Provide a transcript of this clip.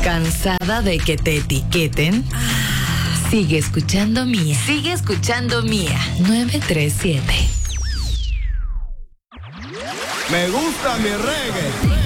¿Cansada de que te etiqueten? Sigue escuchando Mía. Sigue escuchando Mía 937. Me gusta mi reggae.